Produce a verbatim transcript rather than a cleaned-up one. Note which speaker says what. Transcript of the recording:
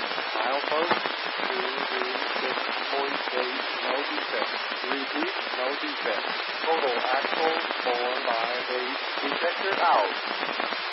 Speaker 1: Milepost two two six point eight, no defect. Repeat, no defect. Total axle four five eight, detector out.